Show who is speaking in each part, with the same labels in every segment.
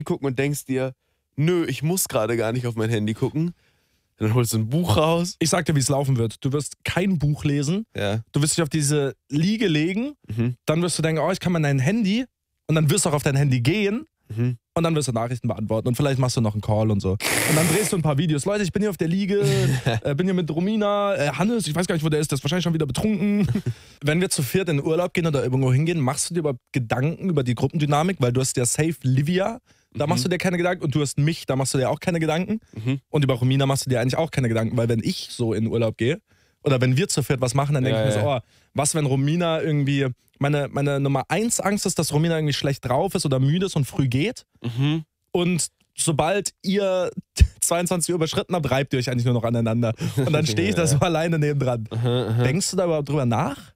Speaker 1: gucken und denkst dir, nö, ich muss gerade gar nicht auf mein Handy gucken. Und dann holst du ein Buch raus.
Speaker 2: Ich sag dir, wie es laufen wird. Du wirst kein Buch lesen.
Speaker 1: Ja.
Speaker 2: Du wirst dich auf diese Liege legen. Dann wirst du denken, oh, ich kann mal dein Handy. Und dann wirst du auch auf dein Handy gehen. Und dann wirst du Nachrichten beantworten. Und vielleicht machst du noch einen Call und so. Und dann drehst du ein paar Videos. Leute, ich bin hier auf der Liege. Bin hier mit Romina. Hannes, ich weiß gar nicht, wo der ist. Der ist wahrscheinlich schon wieder betrunken. Wenn wir zu viert in den Urlaub gehen oder irgendwo hingehen, machst du dir überhaupt Gedanken über die Gruppendynamik? Weil du hast ja safe Livia. Da machst du dir keine Gedanken. Und du hast mich, da machst du dir auch keine Gedanken. Und über Romina machst du dir eigentlich auch keine Gedanken. Weil wenn ich so in den Urlaub gehe, oder wenn wir zu viert was machen, dann denke ich mir so, oh, was, wenn Romina irgendwie... Meine Nummer 1 Angst ist, dass Romina irgendwie schlecht drauf ist oder müde ist und früh geht. Und sobald ihr 22 Uhr überschritten habt, reibt ihr euch eigentlich nur noch aneinander. Und dann stehe ich da so alleine nebendran. Denkst du da überhaupt drüber nach?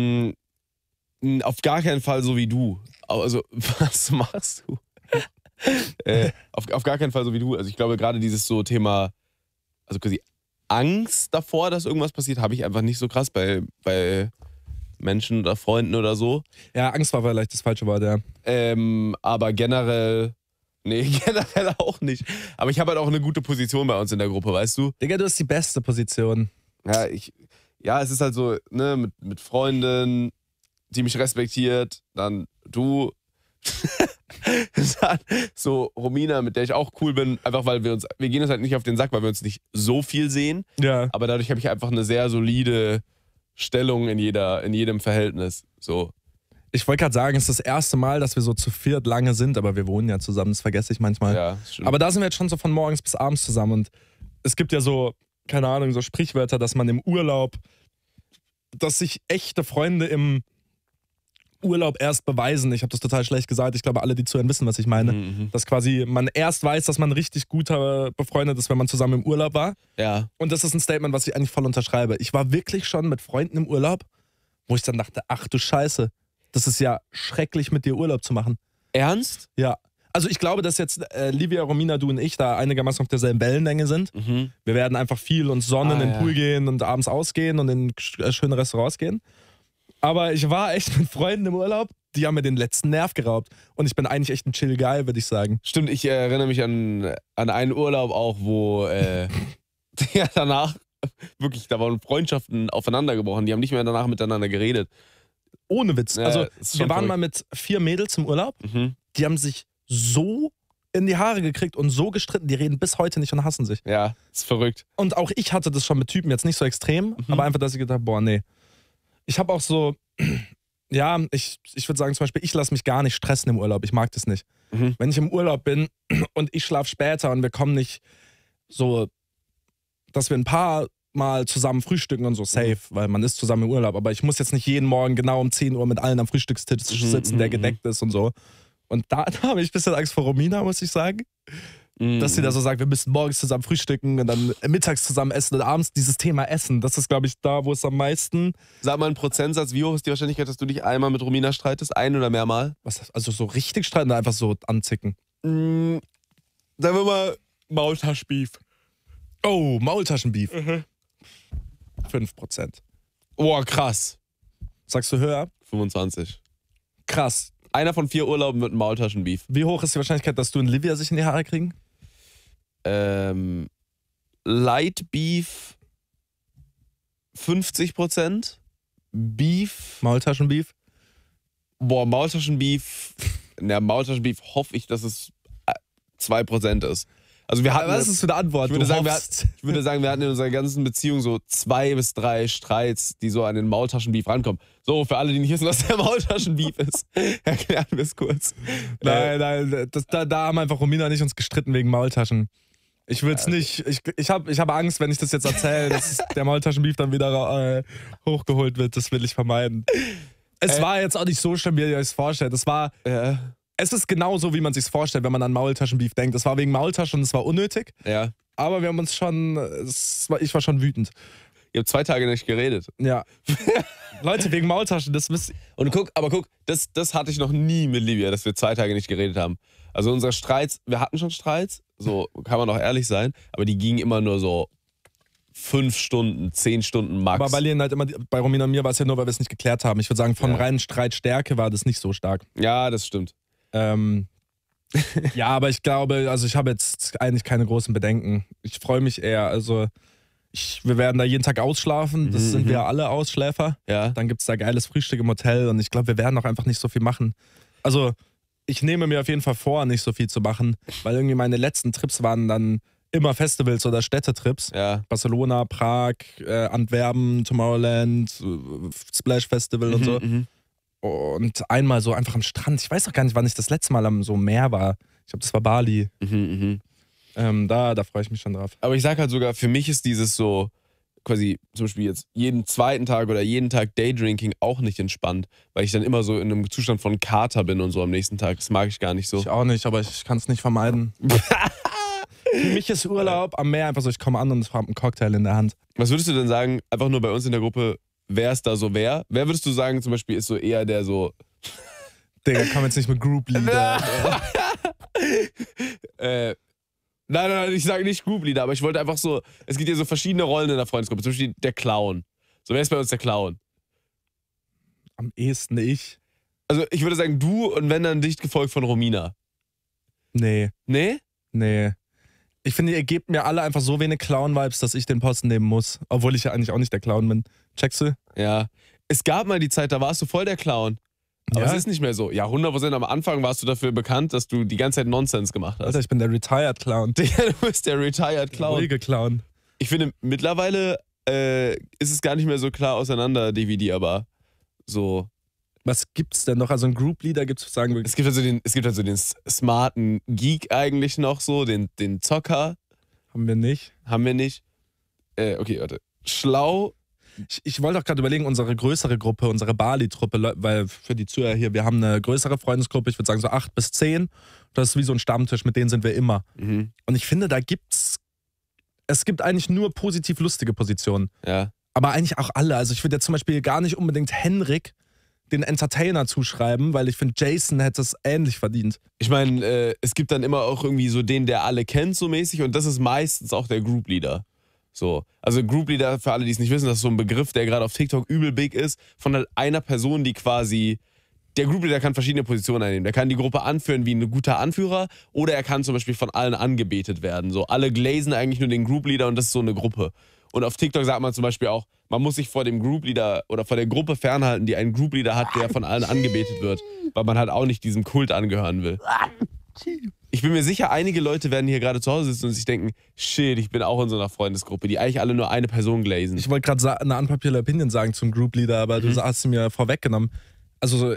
Speaker 1: Auf gar keinen Fall so wie du. Also, was machst du? Auf gar keinen Fall so wie du. Also ich glaube, gerade dieses so Thema, also quasi Angst davor, dass irgendwas passiert, habe ich einfach nicht so krass bei Menschen oder Freunden oder so.
Speaker 2: Ja, Angst war vielleicht das falsche Wort, ja.
Speaker 1: Aber generell auch nicht. Aber ich habe halt auch eine gute Position bei uns in der Gruppe, weißt du?
Speaker 2: Digga, du hast die beste Position.
Speaker 1: Ja, es ist halt so, ne, mit Freundin, die mich respektiert, dann du, dann so Romina, mit der ich auch cool bin, einfach weil wir gehen uns halt nicht auf den Sack, weil wir uns nicht so viel sehen.
Speaker 2: Ja.
Speaker 1: Aber dadurch habe ich einfach eine sehr solide Stellung in jedem Verhältnis. So.
Speaker 2: Ich wollte gerade sagen, es ist das erste Mal, dass wir so zu viert lange sind, aber wir wohnen ja zusammen, das vergesse ich manchmal.
Speaker 1: Ja, stimmt.
Speaker 2: Aber da sind wir jetzt schon so von morgens bis abends zusammen und es gibt ja so, keine Ahnung, so Sprichwörter, dass man im Urlaub, dass sich echte Freunde im Urlaub erst beweisen. Ich habe das total schlecht gesagt. Ich glaube, alle, die zuhören, wissen, was ich meine. Dass quasi man erst weiß, dass man richtig guter befreundet ist, wenn man zusammen im Urlaub war.
Speaker 1: Ja.
Speaker 2: Und das ist ein Statement, was ich eigentlich voll unterschreibe. Ich war wirklich schon mit Freunden im Urlaub, wo ich dann dachte, ach du Scheiße, das ist ja schrecklich, mit dir Urlaub zu machen.
Speaker 1: Ernst?
Speaker 2: Ja. Also ich glaube, dass jetzt Livia, Romina, du und ich da einigermaßen auf derselben Wellenlänge sind. Wir werden einfach viel uns sonnen, in den Pool gehen und abends ausgehen und in schöne Restaurants gehen. Aber ich war echt mit Freunden im Urlaub, die haben mir den letzten Nerv geraubt. Und ich bin eigentlich echt ein Chill-Guy, würde ich sagen.
Speaker 1: Stimmt, ich erinnere mich an einen Urlaub auch, wo ja, danach wirklich, da waren Freundschaften aufeinander gebrochen. Die haben nicht mehr danach miteinander geredet.
Speaker 2: Ohne Witz.
Speaker 1: Ja,
Speaker 2: also
Speaker 1: ist
Speaker 2: wir waren
Speaker 1: schon
Speaker 2: mal mit 4 Mädels im Urlaub. Die haben sich so in die Haare gekriegt und so gestritten. Die reden bis heute nicht und hassen sich.
Speaker 1: Ja, ist verrückt.
Speaker 2: Und auch ich hatte das schon mit Typen, jetzt nicht so extrem, aber einfach, dass ich gedacht habe, boah, nee. Ich habe auch so, ja, ich würde sagen zum Beispiel, ich lasse mich gar nicht stressen im Urlaub. Ich mag das nicht. Wenn ich im Urlaub bin und ich schlafe später und wir kommen nicht so, dass wir ein paar Mal zusammen frühstücken und so, safe, weil man ist zusammen im Urlaub. Aber ich muss jetzt nicht jeden Morgen genau um 10 Uhr mit allen am Frühstückstisch sitzen, der gedeckt ist und so. Und da habe ich ein bisschen Angst vor Romina, muss ich sagen. Dass sie da so sagt, wir müssen morgens zusammen frühstücken und dann mittags zusammen essen und abends dieses Thema Essen. Das ist, glaube ich, da, wo es am meisten...
Speaker 1: Sag mal einen Prozentsatz, wie hoch ist die Wahrscheinlichkeit, dass du dich einmal mit Romina streitest? Ein- oder mehrmal?
Speaker 2: Was, also so richtig streiten oder einfach so anzicken?
Speaker 1: Sagen wir mal Maultaschbeef.
Speaker 2: Oh, Maultaschenbeef. 5%.
Speaker 1: Oh, krass.
Speaker 2: Sagst du höher?
Speaker 1: 25.
Speaker 2: Krass.
Speaker 1: Einer von 4 Urlauben mit einem Maultaschenbeef.
Speaker 2: Wie hoch ist die Wahrscheinlichkeit, dass du und Livia sich in die Haare kriegen?
Speaker 1: Light Beef 50%. Beef.
Speaker 2: Maultaschenbeef?
Speaker 1: Boah, Maultaschenbeef. Maultaschenbeef hoffe ich, dass es 2% ist. Also wir hatten,
Speaker 2: was ist das für eine Antwort?
Speaker 1: ich würde sagen, wir hatten in unserer ganzen Beziehung so 2 bis 3 Streits, die so an den Maultaschenbeef rankommen. So, für alle, die nicht wissen, was der Maultaschenbeef ist, erklären wir es kurz.
Speaker 2: Nein, da haben einfach Romina und ich uns gestritten wegen Maultaschen. Ich will es nicht, ich habe Angst, wenn ich das jetzt erzähle, dass der Maultaschenbeef dann wieder hochgeholt wird. Das will ich vermeiden. Es war jetzt auch nicht so schlimm, wie ihr euch es vorstellt. Es ist genauso, wie man sich vorstellt, wenn man an Maultaschenbeef denkt. Es war wegen Maultaschen und es war unnötig.
Speaker 1: Ja.
Speaker 2: Aber wir haben uns schon, ich war schon wütend.
Speaker 1: Ihr habt 2 Tage nicht geredet.
Speaker 2: Ja. Leute, wegen Maultaschen, das wisst ihr.
Speaker 1: Und guck, das hatte ich noch nie mit Livia, dass wir 2 Tage nicht geredet haben. Also unsere Streits, wir hatten schon Streits, so kann man auch ehrlich sein, aber die gingen immer nur so 5 Stunden, 10 Stunden max.
Speaker 2: Aber bei Romina und mir war es ja nur, weil wir es nicht geklärt haben. Ich würde sagen, vom reinen Streitstärke war das nicht so stark.
Speaker 1: Ja, das stimmt.
Speaker 2: Ja, aber ich glaube, also ich habe jetzt eigentlich keine großen Bedenken. Ich freue mich eher. Also wir werden da jeden Tag ausschlafen. Das sind wir alle Ausschläfer.
Speaker 1: Ja.
Speaker 2: Dann gibt es da geiles Frühstück im Hotel und ich glaube, wir werden auch einfach nicht so viel machen. Also ich nehme mir auf jeden Fall vor, nicht so viel zu machen, weil irgendwie meine letzten Trips waren dann immer Festivals oder Städtetrips.
Speaker 1: Ja.
Speaker 2: Barcelona, Prag, Antwerpen, Tomorrowland, Splash Festival und so. Und einmal so einfach am Strand. Ich weiß auch gar nicht, wann ich das letzte Mal am so Meer war. Ich glaube, das war Bali. Da freue ich mich schon drauf.
Speaker 1: Aber ich sag halt sogar, für mich ist dieses so quasi zum Beispiel jetzt jeden zweiten Tag oder jeden Tag Daydrinking auch nicht entspannt, weil ich dann immer so in einem Zustand von Kater bin und so am nächsten Tag. Das mag ich gar nicht so.
Speaker 2: Ich auch nicht, aber ich kann es nicht vermeiden. Für mich ist Urlaub am Meer einfach so, ich komme an und habe einen Cocktail in der Hand.
Speaker 1: Was würdest du denn sagen, einfach nur bei uns in der Gruppe, wer ist da so wer? Wer würdest du sagen zum Beispiel ist so eher der so...
Speaker 2: Digga, komm jetzt nicht mit Group Leader.
Speaker 1: Nein, ich sage nicht Group Leader, aber ich wollte einfach so, es gibt ja so verschiedene Rollen in der Freundesgruppe, zum Beispiel der Clown. So, wer ist bei uns der Clown?
Speaker 2: Am ehesten ich.
Speaker 1: Also ich würde sagen du und wenn dann dicht gefolgt von Romina.
Speaker 2: Nee.
Speaker 1: Nee?
Speaker 2: Nee. Ich finde, ihr gebt mir alle einfach so wenig Clown-Vibes, dass ich den Posten nehmen muss. Obwohl ich ja eigentlich auch nicht der Clown bin. Checkst du?
Speaker 1: Ja. Es gab mal die Zeit, da warst du voll der Clown. Aber
Speaker 2: Ja?
Speaker 1: es ist nicht mehr so. Ja, 100% am Anfang warst du dafür bekannt, dass du die ganze Zeit Nonsens gemacht hast.
Speaker 2: Alter, ich bin der Retired Clown.
Speaker 1: Digga, du bist der Retired Clown.
Speaker 2: Ruhige Clown.
Speaker 1: Ich finde, mittlerweile ist es gar nicht mehr so klar auseinander dividierbar. So.
Speaker 2: Was gibt's denn noch? Also ein Group Leader gibt's, sagen wir.
Speaker 1: Es gibt also den smarten Geek eigentlich noch so, den Zocker.
Speaker 2: Haben wir nicht.
Speaker 1: Haben wir nicht. Okay, warte. Schlau.
Speaker 2: Ich wollte auch gerade überlegen, unsere größere Gruppe, unsere Bali-Truppe, weil für die Zuhörer hier, wir haben eine größere Freundesgruppe, ich würde sagen so 8 bis 10. Das ist wie so ein Stammtisch, mit denen sind wir immer. Und ich finde, es gibt eigentlich nur positiv lustige Positionen.
Speaker 1: Ja.
Speaker 2: Aber eigentlich auch alle. Also ich würde ja zum Beispiel gar nicht unbedingt Henrik den Entertainer zuschreiben, weil ich finde, Jason hätte es ähnlich verdient.
Speaker 1: Ich meine, es gibt dann immer auch irgendwie so den, der alle kennt, so mäßig, und das ist meistens auch der Group Leader. So. Also Group Leader, für alle, die es nicht wissen, das ist so ein Begriff, der gerade auf TikTok übel big ist, von halt einer Person, die quasi. Der Group Leader kann verschiedene Positionen einnehmen. Der kann die Gruppe anführen wie ein guter Anführer oder er kann zum Beispiel von allen angebetet werden. So, alle glazen eigentlich nur den Group Leader und das ist so eine Gruppe. Und auf TikTok sagt man zum Beispiel auch, man muss sich vor dem Group Leader oder vor der Gruppe fernhalten, die einen Group Leader hat, der von allen angebetet wird, weil man halt auch nicht diesem Kult angehören will. Ich bin mir sicher, einige Leute werden hier gerade zu Hause sitzen und sich denken, shit, ich bin auch in so einer Freundesgruppe, die eigentlich alle nur eine Person glazen.
Speaker 2: Ich wollte gerade eine unpopular Opinion sagen zum Group Leader, aber du hast sie mir vorweggenommen. Also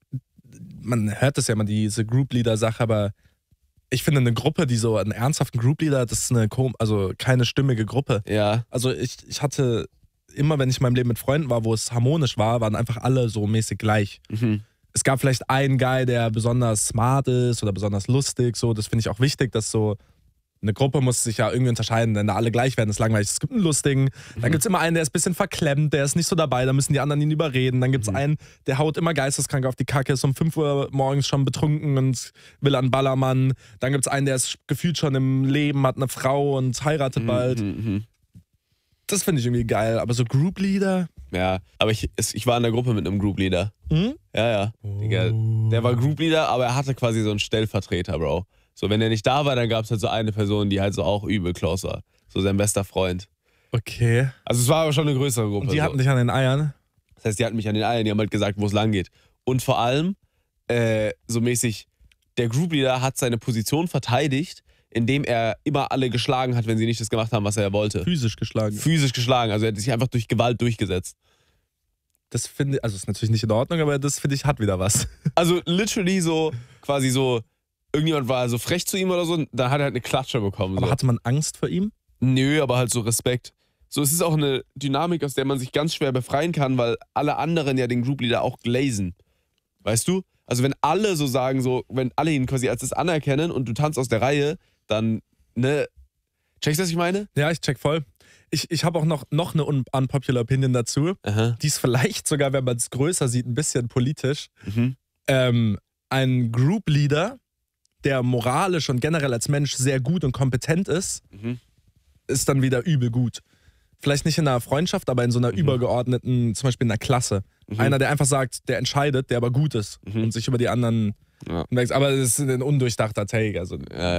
Speaker 2: man hört das ja immer, diese Group Leader Sache, aber ich finde eine Gruppe, die so einen ernsthaften Group Leader, das ist also keine stimmige Gruppe.
Speaker 1: Ja.
Speaker 2: Also ich hatte immer, wenn ich in meinem Leben mit Freunden war, wo es harmonisch war, waren einfach alle so mäßig gleich. Es gab vielleicht einen Guy, der besonders smart ist oder besonders lustig, so, das finde ich auch wichtig, dass so eine Gruppe muss sich ja irgendwie unterscheiden, wenn da alle gleich werden, ist langweilig. Es gibt einen lustigen, dann gibt es immer einen, der ist ein bisschen verklemmt, der ist nicht so dabei, da müssen die anderen ihn überreden. Dann gibt es einen, der haut immer geisteskrank auf die Kacke, ist um 5 Uhr morgens schon betrunken und will an Ballermann. Dann gibt es einen, der ist gefühlt schon im Leben, hat eine Frau und heiratet bald. Das finde ich irgendwie geil, aber so Group Leader?
Speaker 1: Ja, aber ich war in der Gruppe mit einem Group Leader. Ja. Digga, der war Group Leader, aber er hatte quasi so einen Stellvertreter, Bro. So, wenn er nicht da war, dann gab es halt so eine Person, die halt so auch übel close war. So sein bester Freund.
Speaker 2: Okay.
Speaker 1: Also es war aber schon eine größere Gruppe.
Speaker 2: Und die hatten dich an den Eiern?
Speaker 1: Das heißt, die hatten mich an den Eiern, die haben halt gesagt, wo es lang geht. Und vor allem, so mäßig, der Group Leader hat seine Position verteidigt, indem er immer alle geschlagen hat, wenn sie nicht das gemacht haben, was er wollte.
Speaker 2: Physisch geschlagen.
Speaker 1: Physisch geschlagen, also er hat sich einfach durch Gewalt durchgesetzt.
Speaker 2: Das finde ich, also ist natürlich nicht in Ordnung, aber das finde ich hat wieder was.
Speaker 1: Also literally so, quasi so, irgendjemand war so frech zu ihm oder so, dann hat er halt eine Klatsche bekommen.
Speaker 2: Aber
Speaker 1: so.
Speaker 2: hatte man Angst vor ihm?
Speaker 1: Nö, aber halt so Respekt. So, es ist auch eine Dynamik, aus der man sich ganz schwer befreien kann, weil alle anderen ja den Group Leader auch glazen. Weißt du? Also wenn alle so sagen, so, wenn alle ihn quasi als das anerkennen und du tanzt aus der Reihe, dann, ne, checkst du, was ich meine?
Speaker 2: Ja, ich check voll. Ich habe auch noch eine unpopular Opinion dazu.
Speaker 1: Aha.
Speaker 2: Die ist vielleicht sogar, wenn man es größer sieht, ein bisschen politisch. Ein Group Leader, der moralisch und generell als Mensch sehr gut und kompetent ist, ist dann wieder übel gut. Vielleicht nicht in einer Freundschaft, aber in so einer übergeordneten, zum Beispiel in einer Klasse. Einer, der einfach sagt, der entscheidet, der aber gut ist und sich über die anderen
Speaker 1: Ja.
Speaker 2: Aber es ist ein undurchdachter Take. Also,